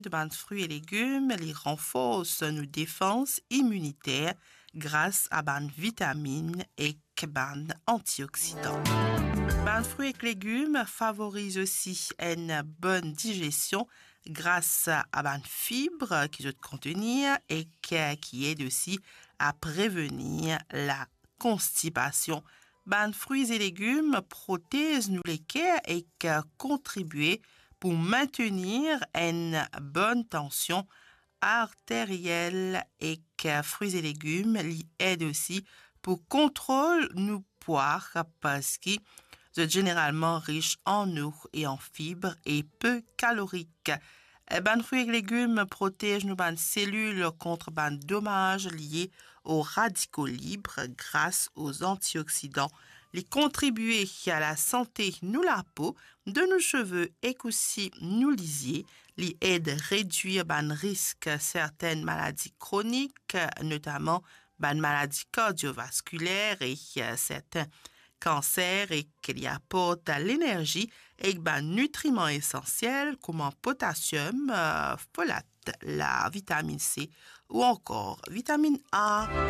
de ban fruits et légumes, les renforce nos défenses immunitaires grâce à ban vitamines et ban antioxydants. Ban fruits et légumes favorise aussi une bonne digestion grâce à ban fibres qui doivent contenir et qui aide aussi à prévenir la constipation. Ban fruits et légumes protègent nous les cœurs et contribuent pour maintenir une bonne tension artérielle et fruits et légumes aident aussi pour contrôler nos poids parce qu'ils sont généralement riches en eau et en fibres et peu caloriques. Ban fruits et légumes protègent nos ban cellules contre ban dommages liés aux radicaux libres grâce aux antioxydants. Les contribuer à la santé nous la peau, de nos cheveux et aussi nous lisier, les aident à réduire ban risque certaines maladies chroniques, notamment ban maladies cardiovasculaires et certains cancers et qu'il y apporte l'énergie et ban nutriments essentiels comme en potassium, folate, la vitamine C ou encore vitamine A.